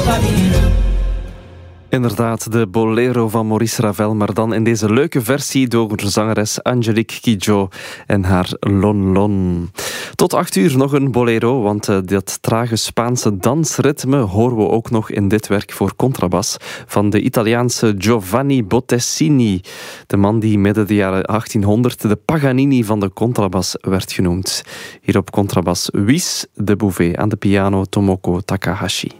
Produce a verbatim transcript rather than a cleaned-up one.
Inderdaad, de bolero van Maurice Ravel, maar dan in deze leuke versie door zangeres Angelique Kidjo en haar Lon Lon. Tot acht uur nog een bolero, want uh, dat trage Spaanse dansritme horen we ook nog in dit werk voor contrabas van de Italiaanse Giovanni Bottesini. De man die midden de jaren achttienhonderd de Paganini van de contrabas werd genoemd. Hier op contrabas Wies de Bouvet, aan de piano Tomoko Takahashi.